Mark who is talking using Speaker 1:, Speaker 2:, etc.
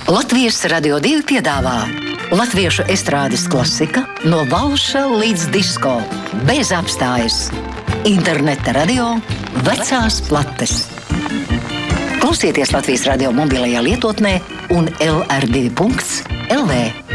Speaker 1: Latvijas Radio 2 piedāvā latviešu estrādes klasika no valša līdz disko, bez apstājas. Interneta radio vecās plates. Klausieties Latvijas radio mobilajā lietotnē un LR2.lv.